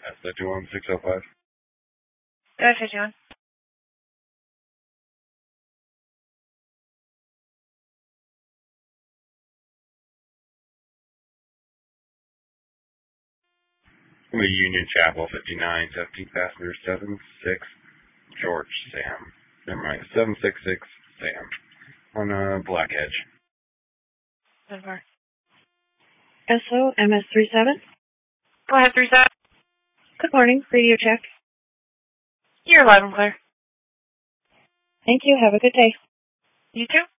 S21605. Go ahead, 51. Union Chapel 59, 17 passenger 76 George Sam. Never mind, 766 Sam. On Black Edge. 10-4. SO MS37. Go ahead, 37. Good morning. Radio check. You're loud and clear. Thank you. Have a good day. You too.